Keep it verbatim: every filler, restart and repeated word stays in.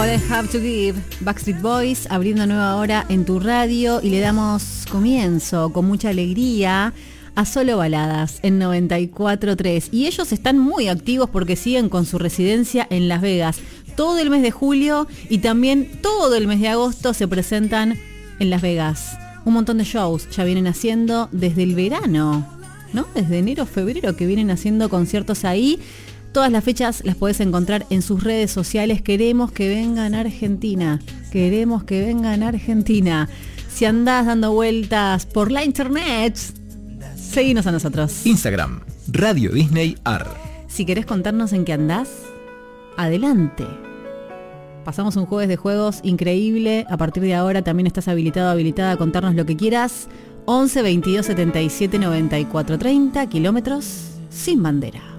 All I Have to Give, Backstreet Boys, abriendo nueva hora en tu radio, y le damos comienzo con mucha alegría a Solo Baladas en noventa y cuatro punto tres. Y ellos están muy activos porque siguen con su residencia en Las Vegas. Todo el mes de julio y también todo el mes de agosto se presentan en Las Vegas. Un montón de shows ya vienen haciendo desde el verano, ¿no? Desde enero, febrero que vienen haciendo conciertos ahí. Todas las fechas las podés encontrar en sus redes sociales. Queremos que vengan a Argentina. Queremos que vengan a Argentina. Si andás dando vueltas por la internet, seguinos a nosotros. Instagram, Radio Disney Ar. Si querés contarnos en qué andás, adelante. Pasamos un jueves de juegos increíble. A partir de ahora también estás habilitado, habilitada a contarnos lo que quieras. once, veintidós, setenta y siete, noventa y cuatro, treinta, kilómetros sin bandera.